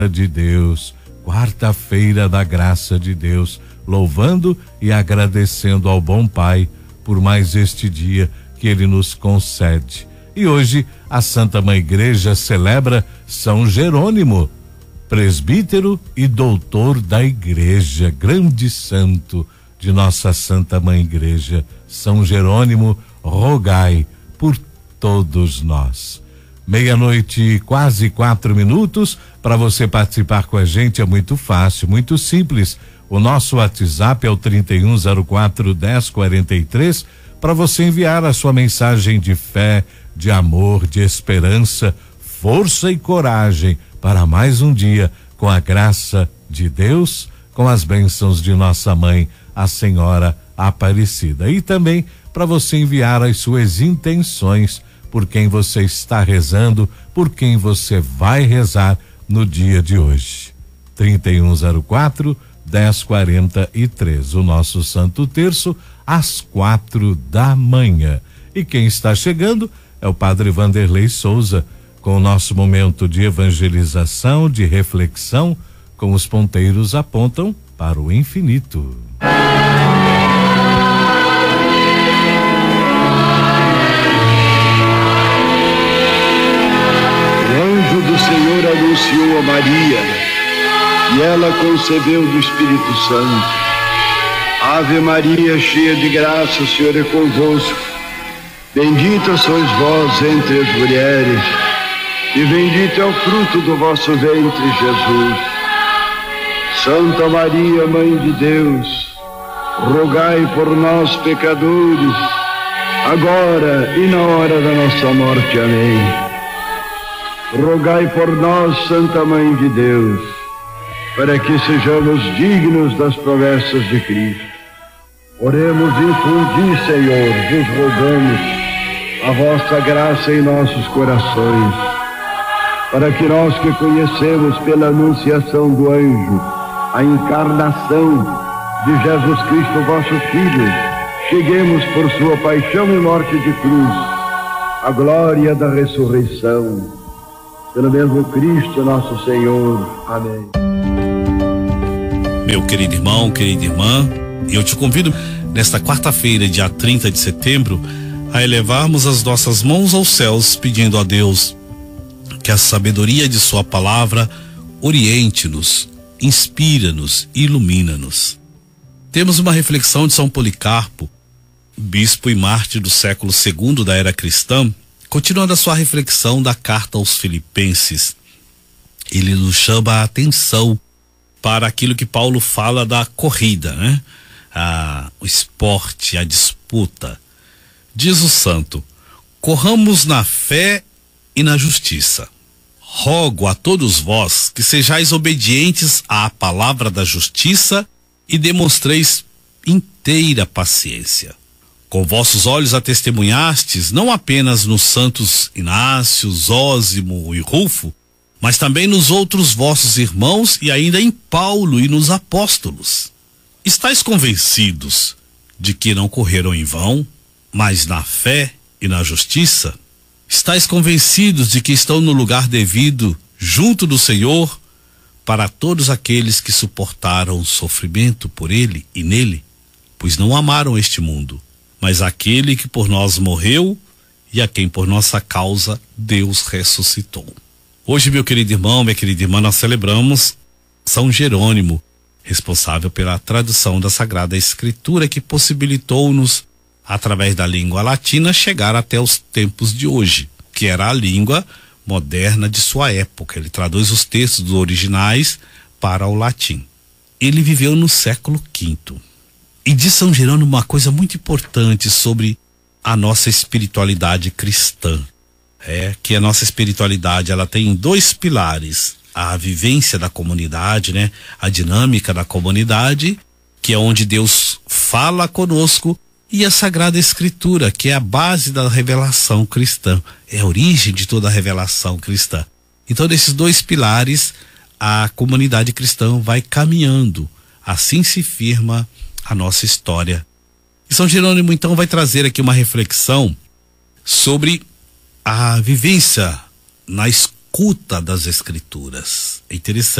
de Deus, quarta-feira da graça de Deus, louvando e agradecendo ao bom Pai por mais este dia que Ele nos concede. E hoje a Santa Mãe Igreja celebra São Jerônimo, presbítero e doutor da Igreja, grande santo de nossa Santa Mãe Igreja. São Jerônimo, rogai por todos nós. Meia-noite, quase 4 minutos. Para você participar com a gente é muito fácil, muito simples. O nosso WhatsApp é o 3104-1043, para você enviar a sua mensagem de fé, de amor, de esperança, força e coragem para mais um dia com a graça de Deus, com as bênçãos de nossa mãe, a Senhora Aparecida. E também para você enviar as suas intenções, por quem você está rezando, por quem você vai rezar no dia de hoje. 3104-1043, o nosso Santo Terço, às 4 da manhã. E quem está chegando é o Padre Vanderlei Souza, com o nosso momento de evangelização, de reflexão, com os ponteiros apontam para o infinito. O Senhor anunciou a Maria e ela concebeu do Espírito Santo. Ave Maria, cheia de graça, o Senhor é convosco. Bendita sois vós entre as mulheres e bendito é o fruto do vosso ventre, Jesus. Santa Maria, Mãe de Deus, rogai por nós, pecadores, agora e na hora da nossa morte. Amém. Rogai por nós, Santa Mãe de Deus, para que sejamos dignos das promessas de Cristo. Oremos, infundi, Senhor, vos rogamos a vossa graça em nossos corações, para que nós que conhecemos pela anunciação do anjo a encarnação de Jesus Cristo, vosso Filho, cheguemos por sua paixão e morte de cruz à glória da ressurreição. Pelo mesmo Cristo nosso Senhor. Amém. Meu querido irmão, querida irmã, eu te convido nesta quarta-feira, dia 30 de setembro, a elevarmos as nossas mãos aos céus, pedindo a Deus que a sabedoria de sua palavra oriente-nos, inspira-nos e ilumina-nos. Temos uma reflexão de São Policarpo, bispo e mártir do século II da era cristã, continuando a sua reflexão da carta aos Filipenses. Ele nos chama a atenção para aquilo que Paulo fala da corrida, né? O esporte, a disputa. Diz o santo: corramos na fé e na justiça. Rogo a todos vós que sejais obedientes à palavra da justiça e demonstreis inteira paciência. Com vossos olhos a testemunhastes, não apenas nos santos Inácio, Zósimo e Rufo, mas também nos outros vossos irmãos e ainda em Paulo e nos apóstolos. Estais convencidos de que não correram em vão, mas na fé e na justiça? Estais convencidos de que estão no lugar devido junto do Senhor para todos aqueles que suportaram o sofrimento por Ele e nele, pois não amaram este mundo, mas aquele que por nós morreu e a quem por nossa causa Deus ressuscitou. Hoje, meu querido irmão, minha querida irmã, nós celebramos São Jerônimo, responsável pela tradução da Sagrada Escritura, que possibilitou-nos, através da língua latina, chegar até os tempos de hoje, que era a língua moderna de sua época. Ele traduz os textos dos originais para o latim. Ele viveu no século V. E diz São Jerônimo uma coisa muito importante sobre a nossa espiritualidade cristã. Que a nossa espiritualidade, ela tem 2 pilares: a vivência da comunidade, né? A dinâmica da comunidade, que é onde Deus fala conosco, e a Sagrada Escritura, que é a base da revelação cristã, é a origem de toda a revelação cristã. Então, desses 2 pilares, a comunidade cristã vai caminhando. Assim se firma a nossa história. E São Jerônimo então vai trazer aqui uma reflexão sobre a vivência na escuta das Escrituras. É interessante.